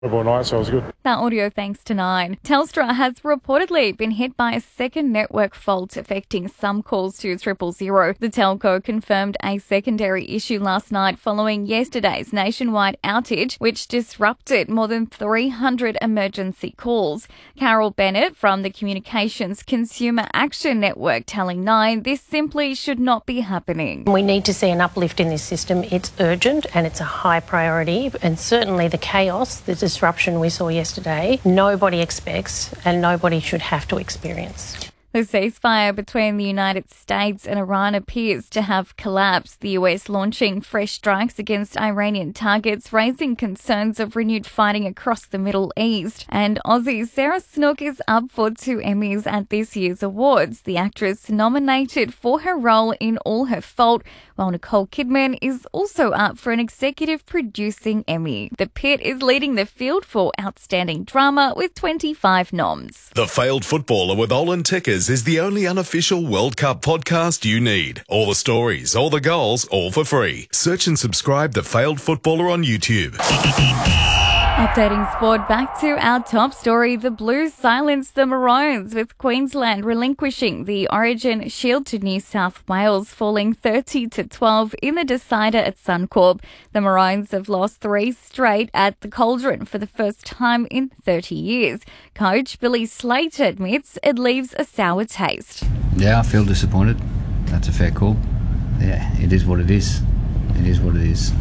All night, so it was good. That audio thanks to Nine. Telstra has reportedly been hit by a second network fault affecting some calls to 000. The telco confirmed a secondary issue last night following yesterday's nationwide outage, which disrupted more than 300 emergency calls. Carol Bennett from the Communications Consumer Action Network telling Nine this simply should not be happening. We need to see an uplift in this system. It's urgent and it's a high priority, and certainly the chaos, the disruption we saw yesterday, nobody expects and nobody should have to experience. The ceasefire between the United States and Iran appears to have collapsed, the US launching fresh strikes against Iranian targets, raising concerns of renewed fighting across the Middle East. And Aussie Sarah Snook is up for 2 Emmys at this year's awards. The actress nominated for her role in All Her Fault, while Nicole Kidman is also up for an executive producing Emmy. The Pit is leading the field for Outstanding Drama with 25 noms. The Failed Footballer with Olin Tickers is the only unofficial World Cup podcast you need. All the stories, all the goals, all for free. Search and subscribe The Failed Footballer on YouTube. Updating sport, back to our top story. The Blues silenced the Maroons, with Queensland relinquishing the Origin Shield to New South Wales, falling 30-12 in the decider at Suncorp. The Maroons have lost 3 straight at the Cauldron for the first time in 30 years. Coach Billy Slater admits it leaves a sour taste. Yeah, I feel disappointed. That's a fair call. Yeah, it is what it is. It is what it is.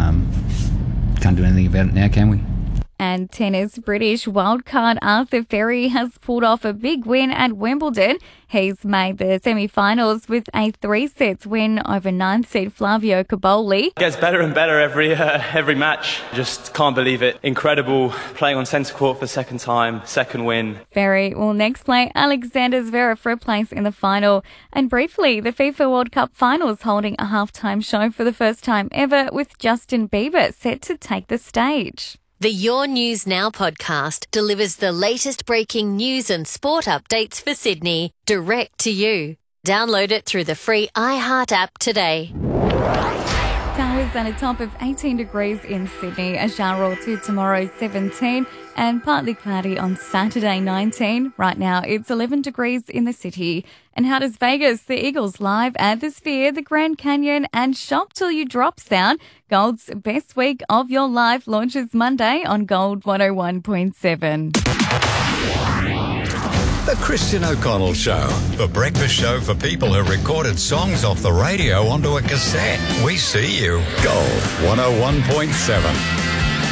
Can't do anything about it now, can we? And tennis, British wildcard Arthur Ferry has pulled off a big win at Wimbledon. He's made the semi-finals with a 3-set win over 9th-seed Flavio Cobolli. It gets better and better every match. Just can't believe it. Incredible, playing on centre court for the second time, second win. Ferry will next play Alexander Zverev for a place in the final. And briefly, the FIFA World Cup finals holding a halftime show for the first time ever, with Justin Bieber set to take the stage. The Your News Now podcast delivers the latest breaking news and sport updates for Sydney direct to you. Download it through the free iHeart app today. Showers and a top of 18 degrees in Sydney. A shower or two tomorrow, 17, and partly cloudy on Saturday, 19. Right now, it's 11 degrees in the city. And how does Vegas? The Eagles live at the Sphere, the Grand Canyon, and Shop Till You Drop Sound. Gold's Best Week of Your Life launches Monday on Gold 101.7. The Christian O'Connell Show, the breakfast show for people who recorded songs off the radio onto a cassette. We see you. Gold 101.7.